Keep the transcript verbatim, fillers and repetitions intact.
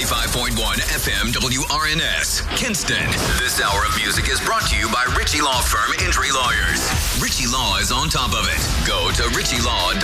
ninety-five point one F M W R N S, Kinston. This hour of music is brought to you by Ritchie Law Firm Injury Lawyers. Ritchie Law is on top of it. Go to ritchie law